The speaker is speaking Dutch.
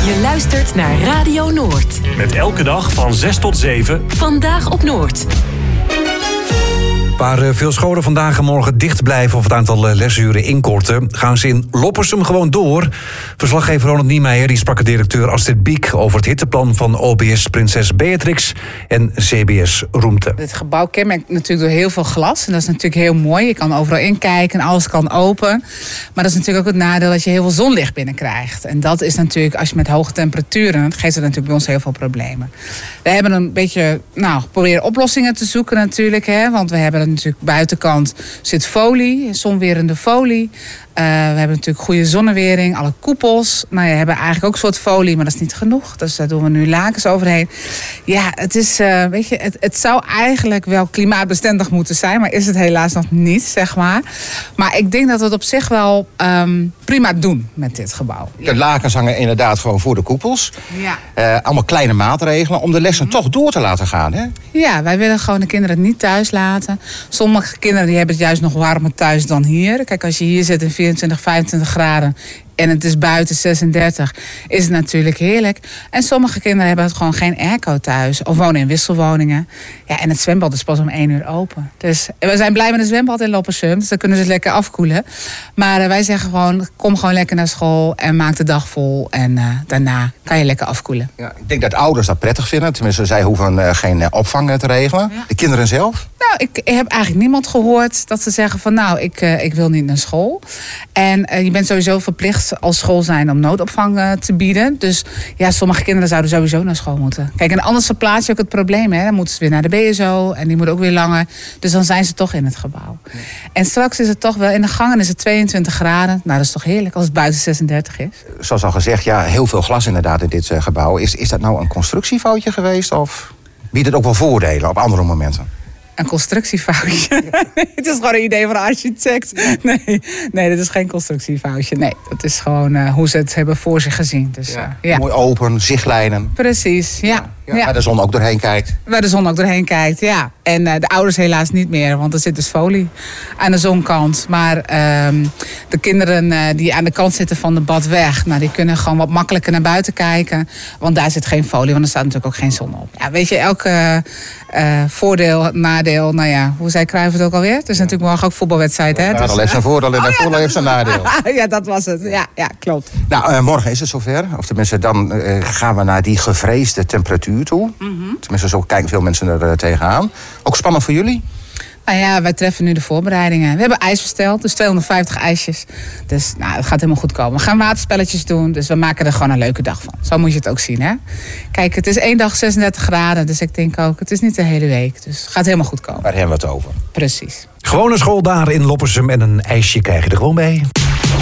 Je luistert naar Radio Noord. Met elke dag van 6 tot 7. Vandaag op Noord. Waar veel scholen vandaag en morgen dicht blijven of het aantal lesuren inkorten, gaan ze in Loppersum gewoon door. Verslaggever Ronald Niemeyer die sprak de directeur Astrid Biek over het hitteplan van OBS Prinses Beatrix en CBS Roemte. Het gebouw kenmerkt natuurlijk door heel veel glas. En dat is natuurlijk heel mooi. Je kan overal inkijken en alles kan open. Maar dat is natuurlijk ook het nadeel dat je heel veel zonlicht binnenkrijgt. En dat is natuurlijk, als je met hoge temperaturen, dat geeft het natuurlijk bij ons heel veel problemen. We hebben een beetje proberen oplossingen te zoeken natuurlijk. Want we hebben natuurlijk buitenkant zit folie, zonwerende folie. We hebben natuurlijk goede zonnewering, alle koepels. We hebben eigenlijk ook een soort folie, maar dat is niet genoeg. Dus daar doen we nu lakens overheen. Ja, het is, het zou eigenlijk wel klimaatbestendig moeten zijn, maar is het helaas nog niet, zeg maar. Maar ik denk dat we het op zich wel prima doen met dit gebouw. De lakens hangen inderdaad gewoon voor de koepels. Ja. Allemaal kleine maatregelen om de lessen toch door te laten gaan, hè? Ja, wij willen gewoon de kinderen niet thuis laten. Sommige kinderen die hebben het juist nog warmer thuis dan hier. Kijk, als je hier zit in 24, 25 graden en het is buiten 36, is het natuurlijk heerlijk. En sommige kinderen hebben het gewoon geen airco thuis of wonen in wisselwoningen. Ja, en het zwembad is pas om 1 uur open. Dus we zijn blij met het zwembad in Loppersum, dus dan kunnen ze het lekker afkoelen. Maar wij zeggen gewoon, kom gewoon lekker naar school en maak de dag vol. En daarna kan je lekker afkoelen. Ja, ik denk dat ouders dat prettig vinden. Tenminste, zij hoeven geen opvang te regelen. Ja. De kinderen zelf? Nou, ik heb eigenlijk niemand gehoord dat ze zeggen van ik wil niet naar school. En je bent sowieso verplicht als school zijn om noodopvang te bieden. Dus ja, sommige kinderen zouden sowieso naar school moeten. Kijk, en anders verplaats je ook het probleem. Dan moeten ze weer naar de BSO en die moet ook weer langer. Dus dan zijn ze toch in het gebouw. Ja. En straks is het toch wel in de gangen is het 22 graden. Nou, dat is toch heerlijk als het buiten 36 is. Zoals al gezegd, ja, heel veel glas inderdaad in dit gebouw. Is dat nou een constructiefoutje geweest of biedt het ook wel voordelen op andere momenten? Een constructiefoutje. Nee, het is gewoon een idee van een architect. Nee, dat is geen constructiefoutje. Nee, dat is gewoon hoe ze het hebben voor zich gezien. Dus, ja. Mooi open, zichtlijnen. Precies, ja. Waar de zon ook doorheen kijkt. Waar de zon ook doorheen kijkt, ja. En de ouders helaas niet meer, want er zit dus folie aan de zonkant. Maar de kinderen die aan de kant zitten van de badweg, die kunnen gewoon wat makkelijker naar buiten kijken. Want daar zit geen folie, want er staat natuurlijk ook geen zon op. Ja, weet je, elke voordeel, nadeel. Hoe zei Cruijff het ook alweer? Het is natuurlijk morgen ook voetbalwedstrijd, hè? Nadeel heeft zijn voordeel en voordeel heeft zijn nadeel. Ja, dat was het. Ja, klopt. Nou, morgen is het zover. Of tenminste, dan gaan we naar die gevreesde temperatuur toe. Mm-hmm. Tenminste, zo kijken veel mensen er tegenaan. Ook spannend voor jullie? Nou ja, wij treffen nu de voorbereidingen. We hebben ijs besteld, dus 250 ijsjes. Dus het gaat helemaal goed komen. We gaan waterspelletjes doen, dus we maken er gewoon een leuke dag van. Zo moet je het ook zien, hè? Kijk, het is 1 dag 36 graden, dus ik denk ook, het is niet de hele week. Dus het gaat helemaal goed komen. Waar hebben we het over? Precies. Gewone school daar in Loppersum en een ijsje krijg je er gewoon bij.